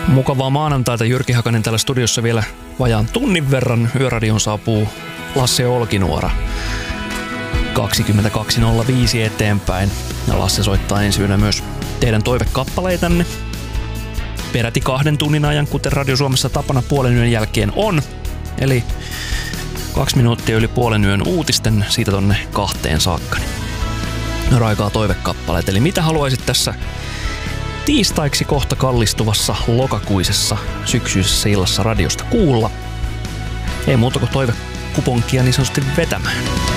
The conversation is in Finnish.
Mukavaa maanantaita, Jyrki Hakanen täällä studiossa vielä vajaan tunnin verran. Yöradioon saapuu Lasse Olkinuora 22.05 eteenpäin. Ja Lasse soittaa ensi yönä myös teidän toivekappaleitanne. Peräti 2 tunnin ajan, kuten Radio Suomessa tapana puolen yön jälkeen on. Eli 2 minuuttia yli puolen yön uutisten siitä tonne 2 saakka. Raikaa toivekappaleet. Eli mitä haluaisit tässä tiistaiksi kohta kallistuvassa lokakuisessa syksyisessä illassa radiosta kuulla? Ei muuta kuin toivekuponkia niin sanotusti vetämään.